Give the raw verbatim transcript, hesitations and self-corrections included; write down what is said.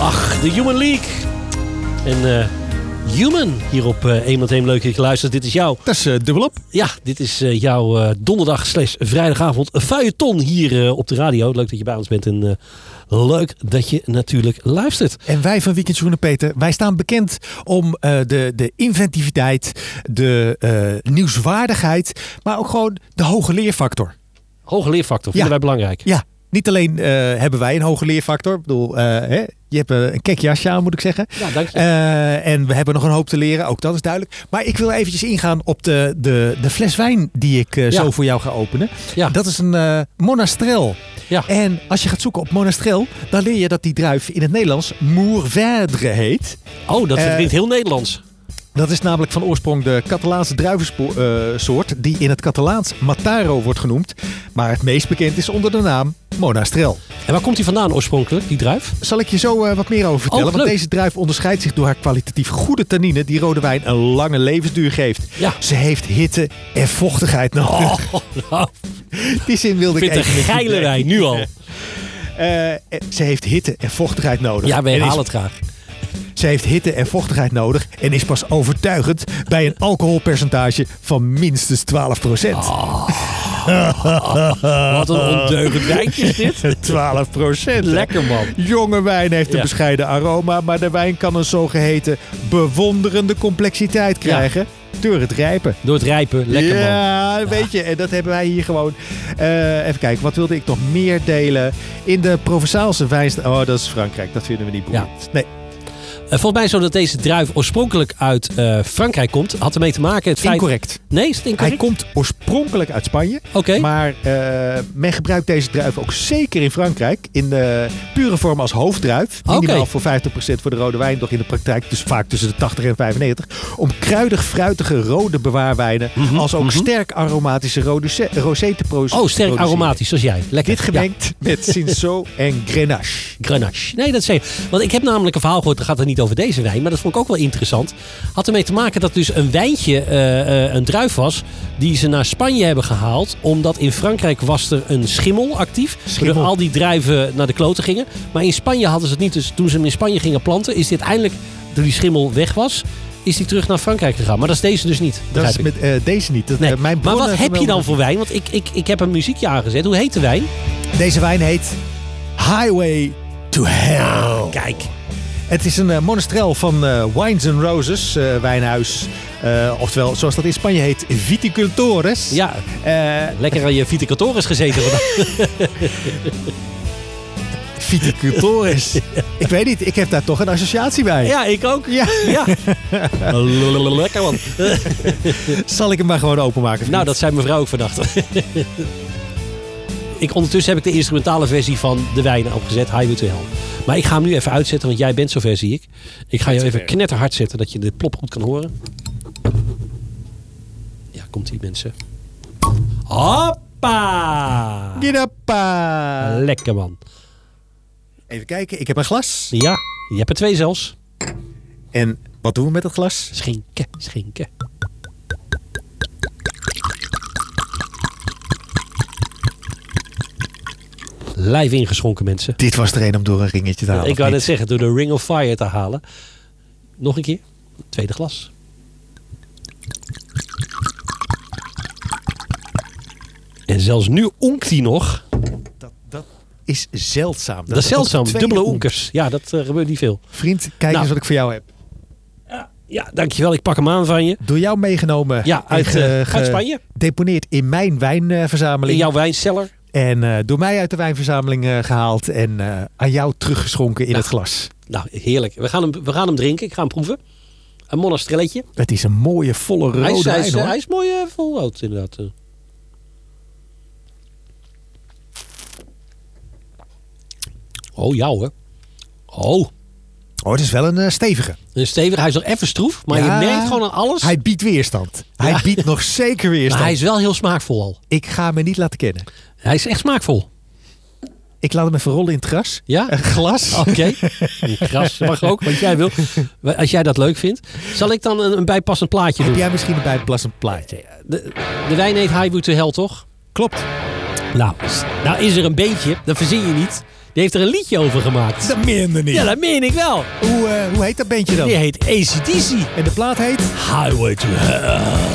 Ach, de Human League. En uh, Human hier op uh, één met één. Leuk dat je luistert. Dit is jouw... Dat is uh, dubbelop. Ja, dit is uh, jouw uh, donderdag slash vrijdagavond feuilleton hier uh, op de radio. Leuk dat je bij ons bent en uh, leuk dat je natuurlijk luistert. En wij van Weekend Journaal, Peter, wij staan bekend om uh, de, de inventiviteit, de uh, nieuwswaardigheid, maar ook gewoon de hoge leerfactor. Hoge leerfactor, vinden ja. wij belangrijk. Ja, niet alleen uh, hebben wij een hoge leerfactor. Ik bedoel, uh, hè, je hebt uh, een kek jasje aan, moet ik zeggen. Ja, dank je. Uh, en we hebben nog een hoop te leren, ook dat is duidelijk. Maar ik wil eventjes ingaan op de, de, de fles wijn die ik uh, ja. zo voor jou ga openen. Ja. Dat is een uh, Monastrell. Ja. En als je gaat zoeken op Monastrell, dan leer je dat die druif in het Nederlands Mourvèdre heet. Oh, dat Uh, klinkt heel Nederlands. Dat is namelijk van oorsprong de Catalaanse druivensoort die in het Catalaans Mataro wordt genoemd. Maar het meest bekend is onder de naam Monastrell. En waar komt die vandaan oorspronkelijk, die druif? Zal ik je zo uh, wat meer over vertellen. Oh, want leuk. deze druif onderscheidt zich door haar kwalitatief goede tannine die rode wijn een lange levensduur geeft. Ja. Ze heeft hitte en vochtigheid nodig. Oh, nou, Die zin wilde ik ik vind even een geile met je wijn, nu al. Uh, ze heeft hitte en vochtigheid nodig. Ja, we En is- herhalen het graag. Ze heeft hitte en vochtigheid nodig en is pas overtuigend bij een alcoholpercentage van minstens twaalf procent. Oh, wat een ondeugend wijntje is dit. twaalf procent. Lekker, man. Jonge wijn heeft een Ja. bescheiden aroma, maar de wijn kan een zogeheten bewonderende complexiteit krijgen door het rijpen. Door het rijpen, lekker, man. Ja, weet je, en dat hebben wij hier gewoon. Uh, even kijken, wat wilde ik nog meer delen? In de Provençaalse wijnstijl. Oh, dat is Frankrijk, dat vinden we niet boeiend. Nee. Uh, volgens mij zo dat deze druif oorspronkelijk uit uh, Frankrijk komt. Had ermee te maken het feit... Incorrect. Nee, is het incorrect? Hij komt oorspronkelijk uit Spanje. Oké. Okay. Maar uh, men gebruikt deze druif ook zeker in Frankrijk. In de pure vorm als hoofddruif. Minimaal Okay. voor vijftig procent voor de rode wijn. Doch in de praktijk dus vaak tussen de tachtig en vijfennegentig. Om kruidig, fruitige rode bewaarwijnen. Mm-hmm, als ook mm-hmm. sterk aromatische rosé, rosé te pro- Oh, sterk aromatisch, zoals jij. Lekker. Dit gemengd ja. met Cinsault en Grenache. Grenache. Nee, dat is zeker. Want ik heb namelijk een verhaal gehoord. Dat gaat er niet over deze wijn. Maar dat vond ik ook wel interessant. Had ermee te maken dat dus een wijntje, uh, uh, een druif was, die ze naar Spanje hebben gehaald. Omdat in Frankrijk was er een schimmel actief. Schimmel. Waardoor al die druiven naar de kloten gingen. Maar in Spanje hadden ze het niet. Dus toen ze hem in Spanje gingen planten, is dit eindelijk, toen die schimmel weg was, is die terug naar Frankrijk gegaan. Maar dat is deze dus niet. Dat is met uh, deze niet. Dat, nee. uh, mijn maar wat bronnen heb je dan vermelden- voor wijn? Want ik, ik, ik heb een muziekje aangezet. Hoe heet de wijn? Deze wijn heet Highway to Hell. Kijk. Het is een uh, monastrell van uh, Wines and Roses, uh, wijnhuis. Uh, oftewel, zoals dat in Spanje heet, Viticultores. Ja, Uh, lekker aan je viticultores gezeten vandaag. Viticultores. Ik weet niet, ik heb daar toch een associatie bij. Ja, ik ook. Ja. Ja. Lekker, man. Zal ik hem maar gewoon openmaken? vriend? Nou, dat zei mevrouw ook vannacht. Ik, ondertussen heb ik de instrumentale versie van de wijn opgezet, Highway to Hell. Maar ik ga hem nu even uitzetten, want jij bent zover, zie ik. Ik ga je even knetterhard zetten, dat je de plop goed kan horen. Ja, komt-ie, mensen. Hoppa! Gidappa. Lekker, man. Even kijken, ik heb een glas. Ja, je hebt er twee zelfs. En wat doen we met het glas? Schinken, schinken. Live ingeschonken, mensen. Dit was er een om door een ringetje te halen. Ik of wou niet? net zeggen, door de Ring of Fire te halen. Nog een keer. Tweede glas. En zelfs nu onkt hij nog. Dat, dat is zeldzaam. Dat, is ook zeldzaam. twee Dubbele onk. onkers. Ja, dat uh, gebeurt niet veel. Vriend, kijk Nou. eens wat ik voor jou heb. Ja, ja, dankjewel. Ik pak hem aan van je. Door jou meegenomen. Ja, uit, en ge- uh, ge- uit Spanje. Gedeponeerd in mijn wijnverzameling. In jouw wijncellar. En uh, door mij uit de wijnverzameling uh, gehaald. En uh, aan jou teruggeschonken in Nou. het glas. Nou, heerlijk. We gaan hem, we gaan hem drinken. Ik ga hem proeven. Een monastrelletje. Het is een mooie, volle rode Hij is, hij wijn, is, hoor. hij is mooi uh, vol rood, inderdaad. Oh, jou hoor. Oh, Oh, het is wel een uh, stevige. een stevig. Hij is nog even stroef, maar Ja, je merkt gewoon aan alles. Hij biedt weerstand. Hij Ja. biedt nog zeker weerstand. Maar hij is wel heel smaakvol al. Ik ga me niet laten kennen. Hij is echt smaakvol. Ik laat hem even rollen in het gras. Ja? Een glas. Oké. Een gras mag ook, wat jij wil. Als jij dat leuk vindt. Zal ik dan een, een bijpassend plaatje Heb doen? jij misschien een bijpassend plaatje? De, de wijn heet Highway to Hell, toch? Klopt. Nou, s- nou is er een beetje. Dat verzin je niet. Die heeft er een liedje over gemaakt. Dat meende niet. Ja, dat meen ik wel. Hoe, uh, hoe heet dat bandje dan? Die heet A C D C. En de plaat heet? Highway to Hell.